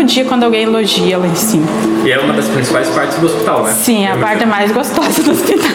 meu dia quando alguém elogia lá em cima. E é uma das principais partes do hospital, né? Sim, a parte mais gostosa do hospital.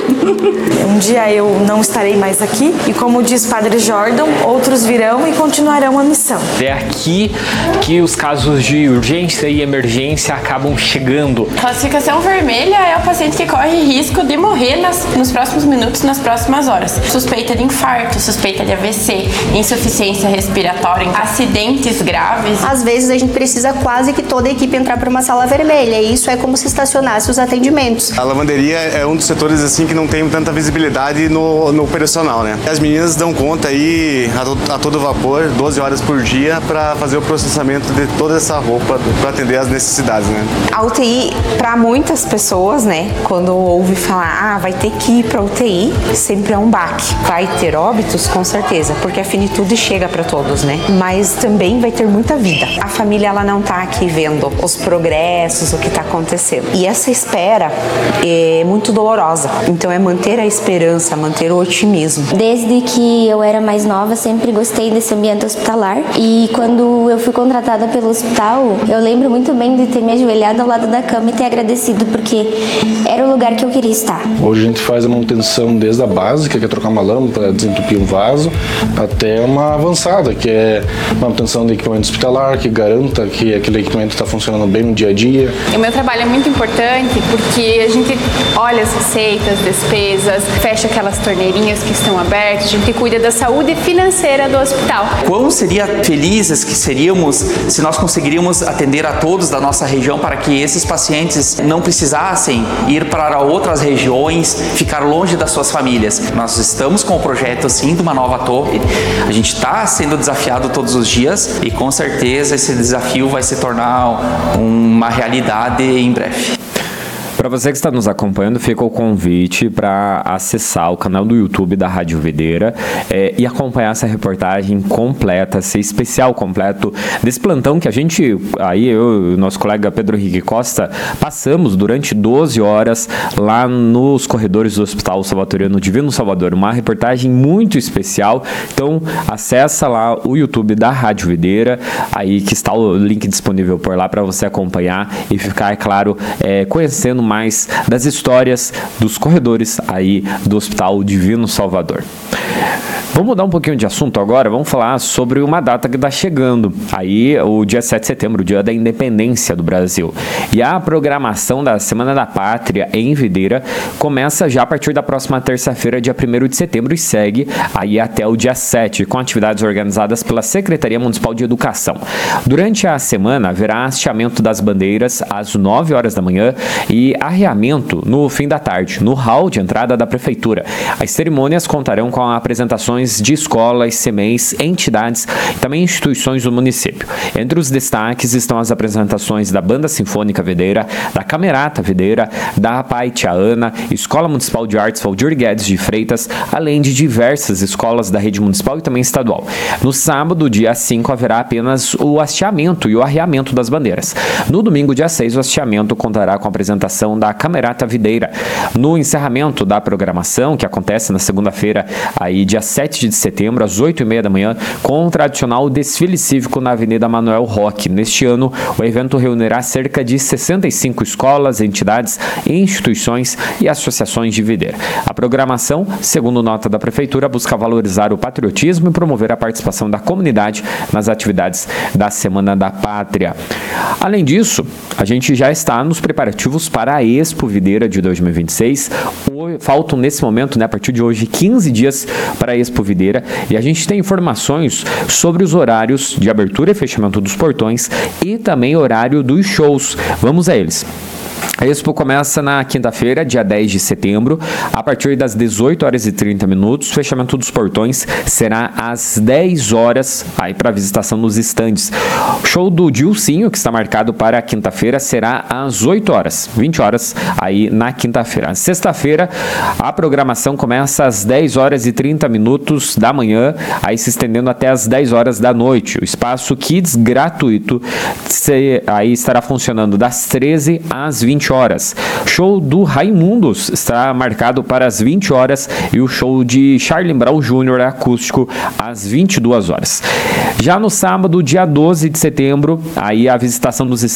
Um dia eu não estarei mais aqui e, como diz Padre Jordan, outros virão e continuarão a missão. É aqui que os casos de urgência e emergência acabam chegando. Classificação vermelha é o paciente que corre risco de morrer nos próximos minutos, nas próximas horas. Suspeita de infarto, suspeita de AVC, insuficiência respiratória, acidentes graves. Às vezes a gente precisa quase que toda a equipe entrar para uma sala vermelha, e isso é como se estacionasse os atendimentos. A lavanderia é um dos setores assim que não tem tanta visibilidade no operacional, né? As meninas dão conta aí a todo vapor, 12 horas por dia, para fazer o processamento de toda essa roupa para atender às necessidades, né? A UTI, para muitas pessoas, né, quando ouve falar, vai ter que ir para UTI, sempre é um baque. Vai ter óbitos, com certeza, porque a finitude chega para todos, né? Mas também vai ter muita vida. A família, ela não tá aqui vendo os progressos, o que tá acontecendo. E essa espera é muito dolorosa. Então é manter a esperança, manter o otimismo. Desde que eu era mais nova, sempre gostei desse ambiente hospitalar. E quando eu fui contratada pelo hospital, eu lembro muito bem de ter me ajoelhado ao lado da cama e ter agradecido, porque era o lugar que eu queria estar. Hoje a gente faz a manutenção desde a básica, que é trocar uma lâmpada, desentupir um vaso, até uma avançada, que é manutenção de equipamento hospitalar, que garanta que aquele equipamento está funcionando bem no dia a dia. O meu trabalho é muito importante porque a gente olha as receitas, despesas, fecha aquelas torneirinhas que estão abertas, a gente cuida da saúde financeira do hospital. Quão seria felizes que seríamos se nós conseguiríamos atender a todos da nossa região para que esses pacientes não precisassem ir para outras regiões, ficar longe das suas famílias. Nós estamos com o projeto sim de uma nova torre, a gente está sendo desafiado todos os dias e com certeza esse desafio vai se tornar uma realidade em breve. Para você que está nos acompanhando, fica o convite para acessar o canal do YouTube da Rádio Videira e acompanhar essa reportagem completa, esse especial completo desse plantão que a gente, aí eu e o nosso colega Pedro Henrique Costa, passamos durante 12 horas lá nos corredores do Hospital Salvatoriano Divino Salvador. Uma reportagem muito especial. Então, acessa lá o YouTube da Rádio Videira, aí que está o link disponível por lá para você acompanhar e ficar, é claro, conhecendo mais das histórias dos corredores aí do Hospital Divino Salvador. Vamos mudar um pouquinho de assunto agora, vamos falar sobre uma data que está chegando, aí o dia 7 de setembro, o dia da independência do Brasil. E a programação da Semana da Pátria em Videira começa já a partir da próxima terça-feira, dia 1º de setembro, e segue aí até o dia 7, com atividades organizadas pela Secretaria Municipal de Educação. Durante a semana, haverá hasteamento das bandeiras às 9 horas da manhã e arreamento no fim da tarde, no hall de entrada da Prefeitura. As cerimônias contarão com apresentações de escolas, CMEs, entidades e também instituições do município. Entre os destaques estão as apresentações da Banda Sinfônica Videira, da Camerata Videira, da Paitiana, Escola Municipal de Artes Valdir Guedes de Freitas, além de diversas escolas da rede municipal e também estadual. No sábado, dia 5, haverá apenas o hasteamento e o arreamento das bandeiras. No domingo, dia 6, o hasteamento contará com a apresentação da Camerata Videira. No encerramento da programação, que acontece na segunda-feira, aí dia 7 de setembro, às 8h30 da manhã, com o tradicional desfile cívico na Avenida Manuel Roque. Neste ano, o evento reunirá cerca de 65 escolas, entidades, instituições e associações de Videira. A programação, segundo nota da Prefeitura, busca valorizar o patriotismo e promover a participação da comunidade nas atividades da Semana da Pátria. Além disso, a gente já está nos preparativos para a Expo Videira de 2026. Faltam nesse momento, a partir de hoje, 15 dias para a Expo Videira, e a gente tem informações sobre os horários de abertura e fechamento dos portões e também horário dos shows. Vamos a eles. A Expo começa na quinta-feira, dia 10 de setembro, a partir das 18h30. O fechamento dos portões será às 10 horas, aí para visitação nos estandes. O show do Dilcinho, que está marcado para a quinta-feira, será às 8 horas, 20 horas, aí na quinta-feira. Sexta-feira, a programação começa às 10h30 da manhã, aí se estendendo até às 10 horas da noite. O espaço Kids gratuito aí estará funcionando das 13 às 20 horas. Show do Raimundos está marcado para as 20 horas e o show de Charlie Brown Jr. acústico às 22 horas. Já no sábado, dia 12 de setembro, aí a visitação dos